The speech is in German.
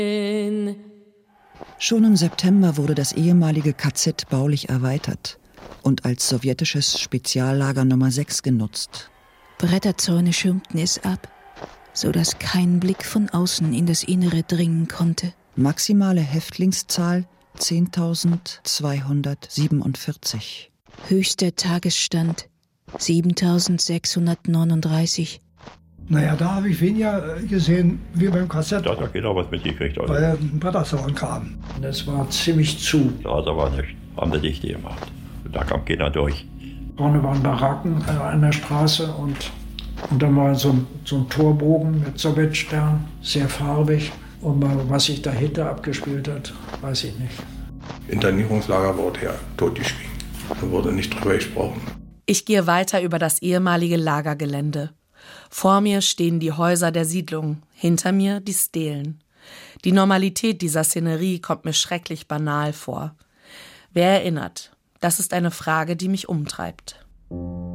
Schon im September wurde das ehemalige KZ baulich erweitert und als sowjetisches Speziallager Nummer 6 genutzt. Bretterzäune schirmten es ab, sodass kein Blick von außen in das Innere dringen konnte. Maximale Häftlingszahl 10.247. Höchster Tagesstand 7.639. Naja, da habe ich weniger gesehen wie beim KZ. Da hat jeder was mitgekriegt. Also. Weil ein Bretterzaun kam. Und es war ziemlich zu. Da war nicht, haben sie dicht gemacht. Da kam keiner durch. Vorne waren Baracken an der Straße und dann war so ein Torbogen mit Sowjetstern, sehr farbig. Und was sich dahinter abgespielt hat, weiß ich nicht. Internierungslager wurde ja totgeschwiegen. Da wurde nicht drüber gesprochen. Ich gehe weiter über das ehemalige Lagergelände. Vor mir stehen die Häuser der Siedlung, hinter mir die Stelen. Die Normalität dieser Szenerie kommt mir schrecklich banal vor. Wer erinnert? Das ist eine Frage, die mich umtreibt.